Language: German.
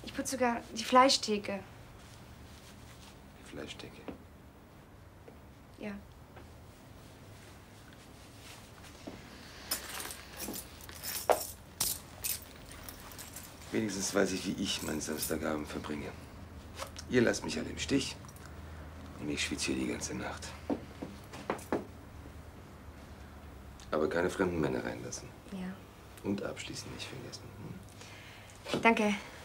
Ich putze sogar die Fleischtheke. Die Fleischtheke? Ja. Wenigstens weiß ich, wie ich meinen Samstagabend verbringe. Ihr lasst mich alle im Stich und ich schwitze hier die ganze Nacht. Aber keine fremden Männer reinlassen. Ja. Und abschließend nicht vergessen. Danke.